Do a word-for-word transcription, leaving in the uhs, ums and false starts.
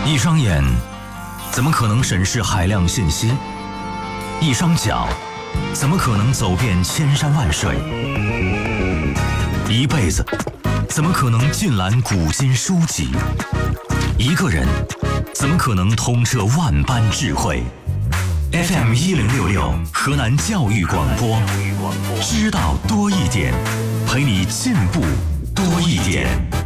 一双眼怎么可能审视海量信息？一双脚怎么可能走遍千山万水？一辈子怎么可能尽览古今书籍？一个人怎么可能通彻万般智慧？ F M 一零六六河南教育广播，知道多一点，陪你进步多一点。